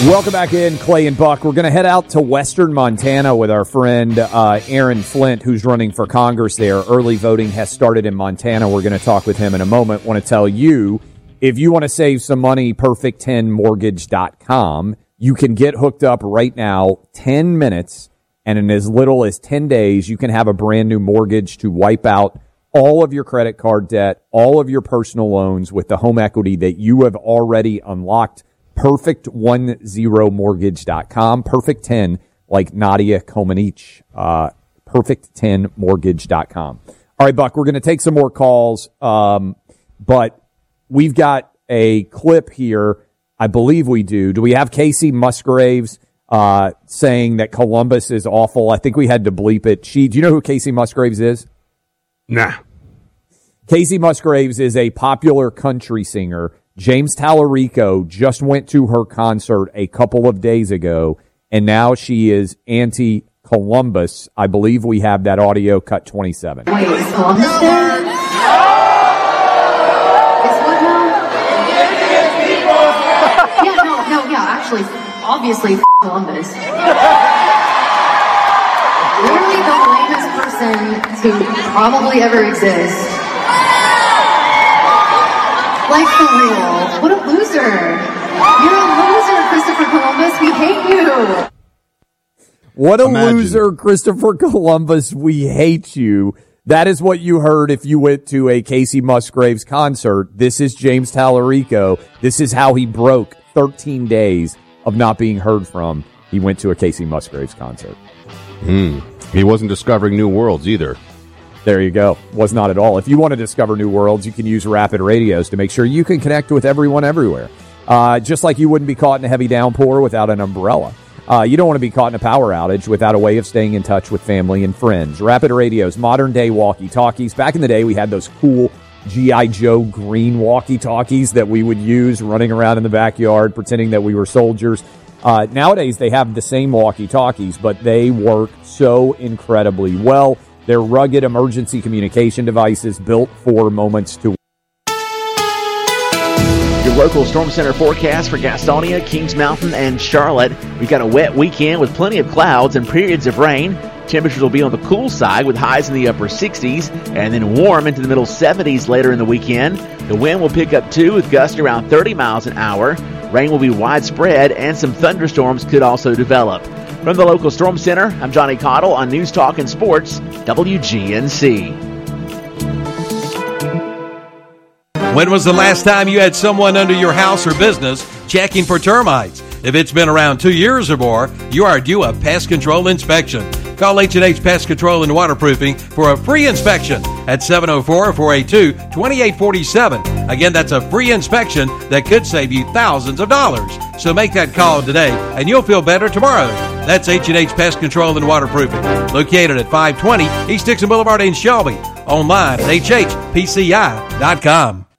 Welcome back in, Clay and Buck. We're going to head out to western Montana with our friend Aaron Flint, who's running for Congress there. Early voting has started in Montana. We're going to talk with him in a moment. Want to tell you, if you want to save some money, perfect10mortgage.com. You can get hooked up right now, 10 minutes, and in as little as 10 days, you can have a brand new mortgage to wipe out all of your credit card debt, all of your personal loans with the home equity that you have already unlocked. Perfect10mortgage.com. Perfect 10, like Nadia Comaneci. Perfect10mortgage.com. All right, Buck, we're going to take some more calls, but we've got a clip here. I believe we do. Do we have Casey Musgraves saying that Columbus is awful? I think we had to bleep it. Do you know who Casey Musgraves is? Nah. Casey Musgraves is a popular country singer. James Tallarico just went to her concert a couple of days ago, and now she is anti-Columbus. I believe we have that audio, cut 27. Wait, is Columbus there? Is what now? Actually, obviously, Columbus. Literally the lamest person to probably ever exist. Like, for real. What a loser. You're a loser, Christopher Columbus. We hate you. What a loser, Christopher Columbus. We hate you. That is what you heard if you went to a Casey Musgraves concert. This is James Tallarico. This is how he broke 13 days of not being heard from. He went to a Casey Musgraves concert. He wasn't discovering new worlds either. There you go. Was not at all. If you want to discover new worlds, you can use Rapid Radios to make sure you can connect with everyone everywhere. Just like you wouldn't be caught in a heavy downpour without an umbrella. You don't want to be caught in a power outage without a way of staying in touch with family and friends. Rapid Radios, modern-day walkie-talkies. Back in the day, we had those cool G.I. Joe green walkie-talkies that we would use running around in the backyard pretending that we were soldiers. Nowadays, they have the same walkie-talkies, but they work so incredibly well. They're rugged emergency communication devices built for moments to. Your local Storm Center forecast for Gastonia, Kings Mountain, and Charlotte. We've got a wet weekend with plenty of clouds and periods of rain. Temperatures will be on the cool side with highs in the upper 60s and then warm into the middle 70s later in the weekend. The wind will pick up too with gusts around 30 miles an hour. Rain will be widespread and some thunderstorms could also develop. From the local Storm Center, I'm Johnny Cottle on News Talk and Sports, WGNC. When was the last time you had someone under your house or business checking for termites? If it's been around 2 years or more, you are due a pest control inspection. Call H&H Pest Control and Waterproofing for a free inspection at 704-482-2847. Again, that's a free inspection that could save you thousands of dollars. So make that call today, and you'll feel better tomorrow. That's H&H Pest Control and Waterproofing, located at 520 East Dixon Boulevard in Shelby. Online at hpci.com.